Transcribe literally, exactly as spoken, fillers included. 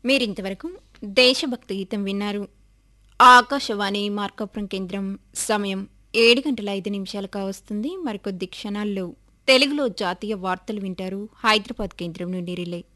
మీరింతవరకు దేశభక్తి గీతం విన్నారు. ఆకాశవాణి మార్కాపురం కేంద్రం. సమయం ఏడు గంటల ఐదు నిమిషాలు కావస్తుంది. మరికొద్ది క్షణాల్లో తెలుగులో జాతీయ వార్తలు వింటారు. హైదరాబాద్ కేంద్రం నుండి రిలే.